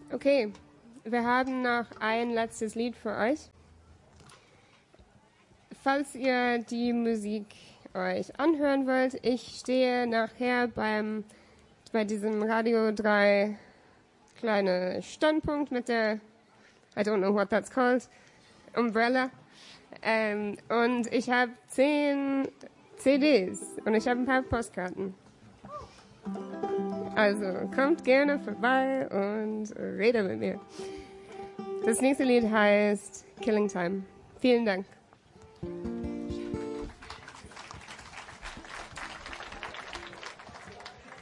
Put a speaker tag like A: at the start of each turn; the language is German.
A: Okay, wir haben noch ein letztes Lied für euch. Falls ihr die Musik euch anhören wollt, ich stehe nachher bei diesem Radio 3 kleine Standpunkt mit der, I don't know what that's called, Umbrella. Und ich habe 10 CDs und ich habe ein paar Postkarten. Also kommt gerne vorbei und redet mit mir. Das nächste Lied heißt Killing Time. Vielen Dank.